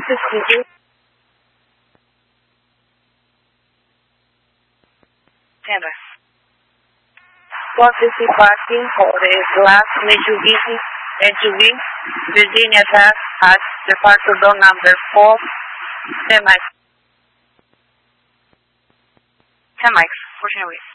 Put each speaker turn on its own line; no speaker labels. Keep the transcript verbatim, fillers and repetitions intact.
to speaking.
Sandra.
Courtesy parking for a class Mitsubishi S U V, Virginia Tech at departure door number four, ten mics.
ten mics, fourteen oh eight.